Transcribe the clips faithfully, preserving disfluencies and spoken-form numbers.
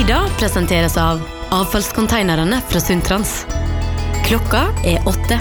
Ida presenteres av avfallskonteinerne fra Sundtrans. Klokka er åtte.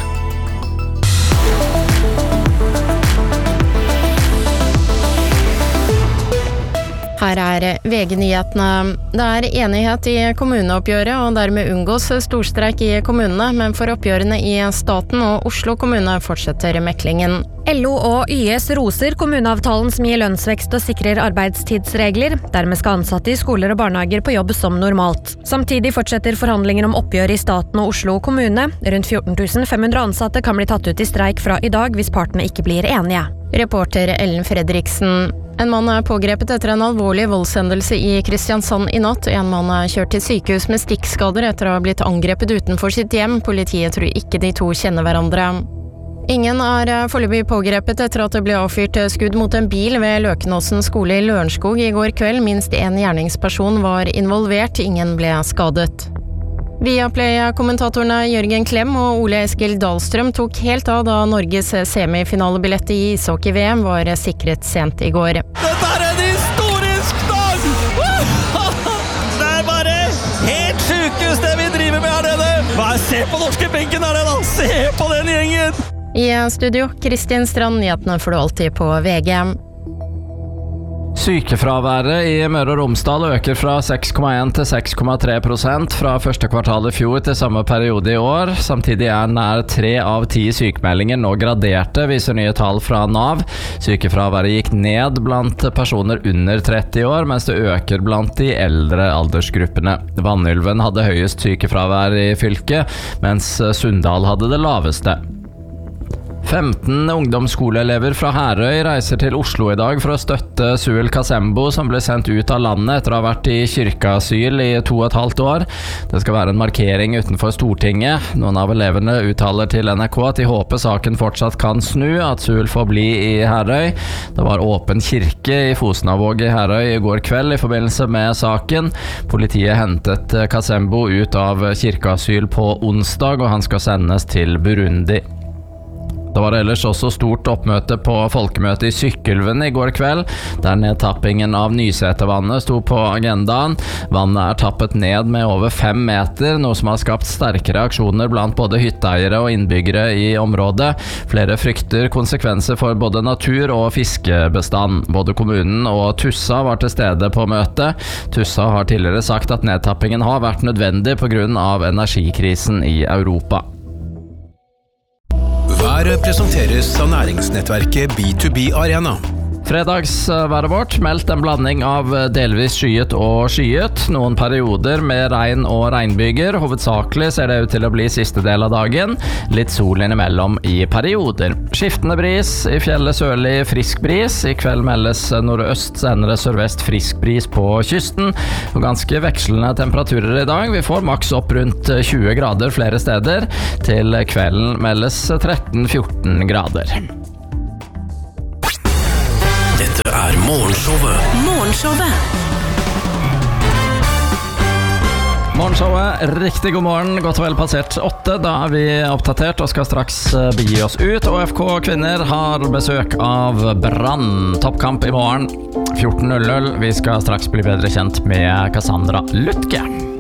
Her er V G-nyhetene. Det er enighet i kommuneoppgjøret, og dermed unngås storstreik i kommunene, men for oppgjørene i staten og Oslo kommune fortsetter meklingen. L O og Y S roser kommuneavtalen som gir lønnsvekst og sikrer arbeidstidsregler. Dermed skal ansatte i skoler og barnehager på jobb som normalt. Samtidig fortsetter forhandlinger om oppgjør i staten og Oslo kommune. Rundt fjorten tusen fem hundre ansatte kan bli tatt ut i streik fra i dag hvis partene ikke blir enige. Reporter Ellen Fredriksen. En mann er pågrepet etter en alvorlig voldshendelse i Kristiansand i natt. En mann er kjørt til sykehus med stikkskader etter å ha blitt angrepet utenfor sitt hjem. Politiet tror ikke de to kjenner hverandre. Ingen er foreløpig pågrepet etter at det ble avfyrt skudd mot en bil ved Løkenåsen skole i Lørenskog i går kveld. Minst en gjerningsperson var involvert, ingen ble skadet. Viaplay-kommentatorene Jørgen Klem og Ole Eskil Dahlstrøm tok helt av da Norges semifinalebillett i ishockey-V M var sikret sent i går. Dette er en historisk dag! Det er bare helt sykehus det vi driver med her nede! Bare se på norske benken her nede! Se på den gjengen! I studio, Kristin Strand, nyhetene får du alltid på V G. Sykefraværet i Møre og Romsdal øker fra seks komma én til seks komma tre prosent fra første kvartal i fjor til samme periode i år. Samtidig er nær tre av ti sykemeldinger nå graderte, viser nye tall fra Nav. Sykefraværet gikk ned blant personer under tretti år, mens det øker blant de eldre aldersgruppene. Vannylven hadde høyest sykefravær i fylket, mens Sunndal hadde det laveste. femten ungdomsskoleelever fra Herøy reiser til Oslo i dag for å støtte Suel Kasembo, som ble sendt ut av landet etter å ha vært i kirkeasyl i to og et halvt år. Det skal være en markering utenfor Stortinget. Noen av elevene uttaler til N R K at de håper saken fortsatt kan snu, at Suel får bli i Herøy. Det var åpen kirke i Fosnavåg i Herøy i går kveld i forbindelse med saken. Politiet hentet Kasembo ut av kirkeasyl på onsdag, og han skal sendes til Burundi. Det var ellers også stort oppmøte på folkemøtet i Sykkylven i går kveld, der nedtappingen av Nysetervannet sto på agendaen. Vannet er tappet ned med over fem meter, noe som har skapt sterke reaksjoner blant både hytteeiere og innbyggere i området. Flere frykter konsekvenser for både natur og fiskebestand. Både kommunen og Tussa var til stede på møtet. Tussa har tidligere sagt at nedtappingen har vært nødvendig på grunn av energikrisen i Europa. Været presenteres av næringsnettverket B to B Arena. Fredagsværet vårt meldt en blanding av delvis skyet og skyet. Noen perioder med regn og regnbyger. Hovedsakelig ser det ut til å bli siste del av dagen. Litt sol innimellom i perioder. Skiftende bris, i fjellet sørlig frisk bris. I kveld meldes nordøst, senere sørvest frisk bris på kysten. Og ganske vekslende temperaturer i dag. Vi får maks opp rundt tjue grader flere steder. Til kvelden meldes tretten til fjorten grader. Dette er Morgenshowet. Morgenshowet. Morgenshowet, riktig god morgen, godt og vel passert åtte. Da er vi oppdatert og skal straks begi oss ut. Å F K kvinner har besøk av Brann. Toppkamp i morgen fjorten null null. Vi skal straks bli bedre kjent med Cassandra Lutke.